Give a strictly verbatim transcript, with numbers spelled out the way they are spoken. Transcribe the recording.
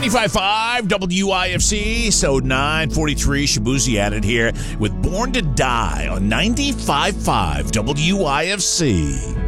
ninety-five point five W I F C, so nine forty-three, Shabuzi at it here with Born to Die on ninety-five point five W I F C.